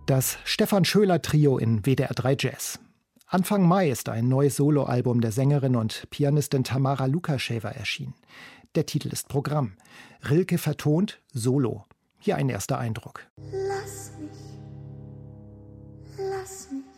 Das Stefan Schöler Trio in WDR 3 Jazz. Anfang Mai ist ein neues Soloalbum der Sängerin und Pianistin Tamara Lukascheva erschienen. Der Titel ist Programm. Rilke vertont Solo. Hier ein erster Eindruck. Lass mich